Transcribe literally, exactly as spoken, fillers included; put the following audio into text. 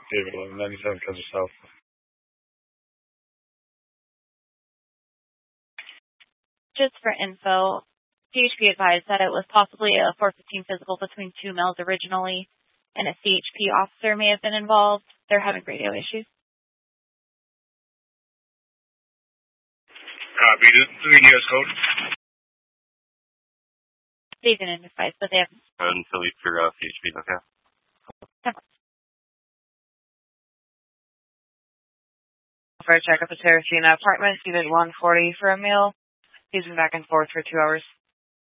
David eleven ninety-seven, Kansas South. Just for info, C H P advised that it was possibly a four fifteen physical between two males originally, and a C H P officer may have been involved. They're having radio issues. Copy. This is the U S code. They've been advised, but they haven't. Until we figure out C H P, okay? For a checkup at Serafina Apartments, unit one forty for a male. He's been back and forth for two hours.